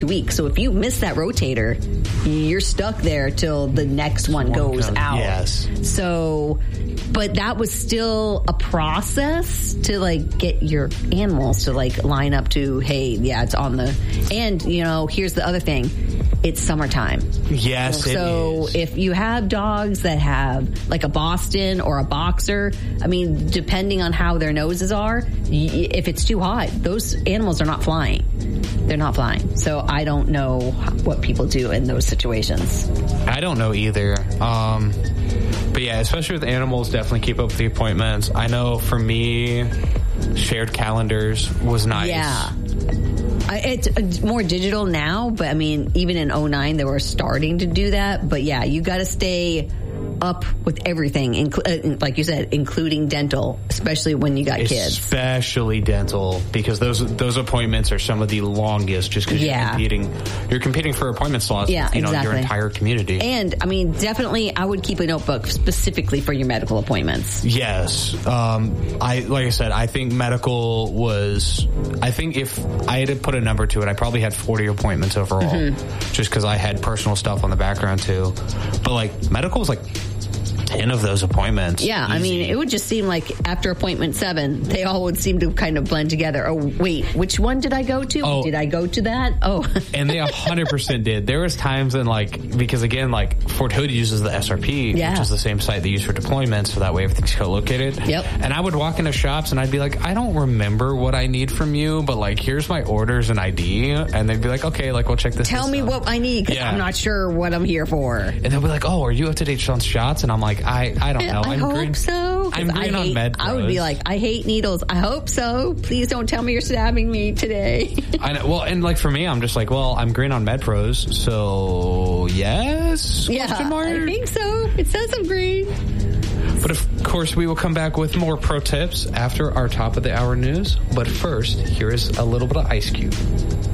weeks. So if you miss that rotator, you're stuck there till the next one goes out. Yes. So, but that was still a process to like get your animals to like line up to, hey, yeah, it's on the, and you know, here's the other thing. It's summertime. Yes, it is. So if you have dogs that have like a Boston or a boxer, I mean, depending on how their noses are, if it's too hot, those animals are not flying. They're not flying. So I don't know what people do in those situations. I don't know either. But yeah, especially with animals, definitely keep up with the appointments. I know for me, shared calendars was nice. Yeah. It's more digital now, but I mean, even in 2009, they were starting to do that. But yeah, you got to stay up with everything, like you said, including dental, especially when you got kids. Especially dental, because those appointments are some of the longest just because you're competing for appointment slots with, your entire community. And I mean, definitely I would keep a notebook specifically for your medical appointments. Yes. Like I said, I think medical was, I think if I had to put a number to it, I probably had 40 appointments overall, just because I had personal stuff on the background too. But like medical was like 10 of those appointments. Yeah, easy. I mean, it would just seem like after appointment 7, they all would seem to kind of blend together. Oh, wait, which one did I go to? Oh. Did I go to that? Oh. And they 100% did. There was times in like, because again, like Fort Hood uses the SRP, which is the same site they use for deployments, so that way everything's co-located. Yep. And I would walk into shops and I'd be like, I don't remember what I need from you, but like, here's my orders and ID. And they'd be like, okay, like we'll check this. Tell me what I need, because I'm not sure what I'm here for. And they'll be like, oh, are you up to date on shots? And I'm like, I don't know. I hope so. I'm green on MedPros. I would be like, I hate needles. I hope so. Please don't tell me you're stabbing me today. I know. Well, and like for me, I'm just like, well, I'm green on MedPros, so yes? Yeah, I think so. It says I'm green. But of course, we will come back with more pro tips after our top of the hour news. But first, here is a little bit of Ice Cube.